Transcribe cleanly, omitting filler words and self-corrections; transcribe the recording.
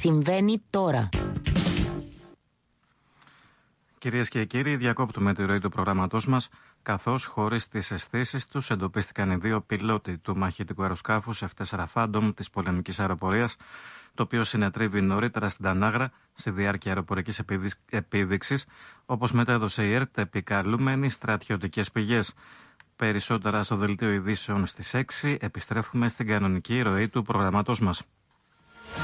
συμβαίνει τώρα. Κυρίες και κύριοι, διακόπτουμε τη ροή του προγράμματός μας, καθώς χωρίς τις αισθήσεις τους εντοπίστηκαν οι δύο πιλότοι του μαχητικού αεροσκάφους F4 Phantom της πολεμικής αεροπορίας, το οποίο συνετρίβει νωρίτερα στην Τανάγρα στη διάρκεια αεροπορικής επίδειξης, όπως μετέδωσε η ΕΡΤ επικαλούμενη στρατιωτικές πηγές. Περισσότερα στο δελτίο ειδήσεων στις 6, επιστρέφουμε στην κανονική ροή του προγραμματός μας.